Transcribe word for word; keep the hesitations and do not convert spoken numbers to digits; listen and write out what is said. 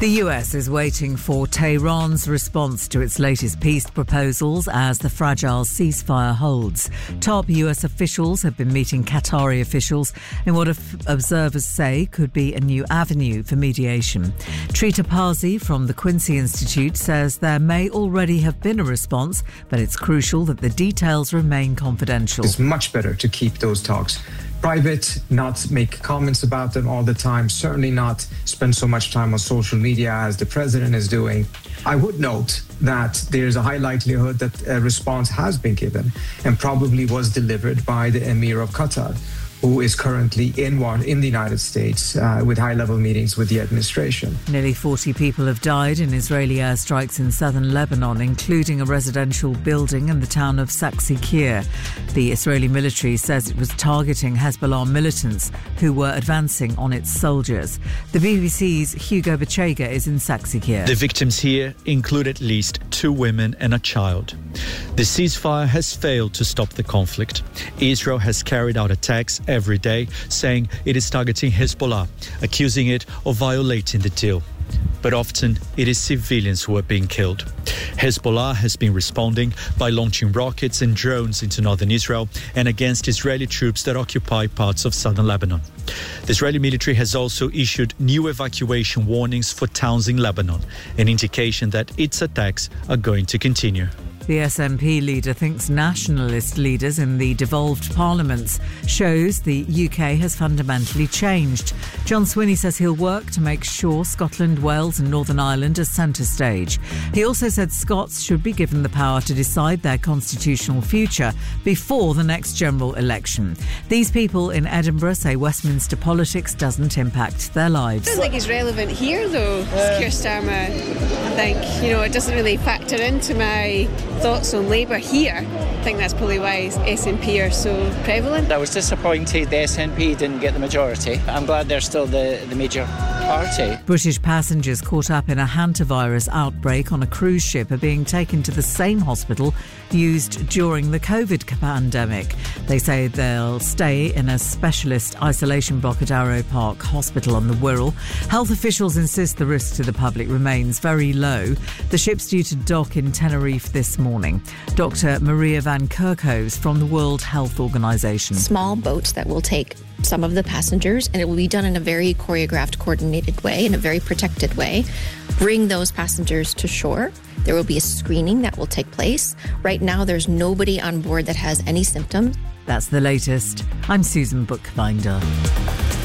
The U S is waiting for Tehran's response to its latest peace proposals as the fragile ceasefire holds. Top U S officials have been meeting Qatari officials in what observers say could be a new avenue for mediation. Trita Parsi from the Quincy Institute says there may already have been a response, but it's crucial that the details remain confidential. It's much better to keep those talks private, not make comments about them all the time, certainly not spend so much time on social media as the president is doing. I would note that there's a high likelihood that a response has been given and probably was delivered by the Emir of Qatar, who is currently in one in the United States uh, with high-level meetings with the administration. Nearly forty people have died in Israeli airstrikes in southern Lebanon, including a residential building in the town of Saksi-Kir. The Israeli military says it was targeting Hezbollah militants who were advancing on its soldiers. The B B C's Hugo Bachega is in Saksi-Kir. The victims here include at least two women and a child. The ceasefire has failed to stop the conflict. Israel has carried out attacks every day, saying it is targeting Hezbollah, accusing it of violating the deal. But often it is civilians who are being killed. Hezbollah has been responding by launching rockets and drones into northern Israel and against Israeli troops that occupy parts of southern Lebanon. The Israeli military has also issued new evacuation warnings for towns in Lebanon, an indication that its attacks are going to continue. The S N P leader thinks nationalist leaders in the devolved parliaments shows the U K has fundamentally changed. John Swinney says he'll work to make sure Scotland, Wales and Northern Ireland are centre stage. He also said Scots should be given the power to decide their constitutional future before the next general election. These people in Edinburgh say Westminster politics doesn't impact their lives. I don't think it's relevant here, though, uh, Keir Starmer. I think, you know, it doesn't really factor into my thoughts on Labour here. I think that's probably why S N P are so prevalent. I was disappointed the S N P didn't get the majority. I'm glad they're still the, the major party. British passengers caught up in a hantavirus outbreak on a cruise ship are being taken to the same hospital used during the COVID pandemic. They say they'll stay in a specialist isolation block at Arrow Park Hospital on the Wirral. Health officials insist the risk to the public remains very low. The ship's due to dock in Tenerife this morning. Doctor Maria van Kerkhoves from the World Health Organization. Small boats that will take some of the passengers, and it will be done in a very choreographed, coordinated way, in a very protected way. Bring those passengers to shore. There will be a screening that will take place. Right now, there's nobody on board that has any symptoms. That's the latest. I'm Susan Bookbinder.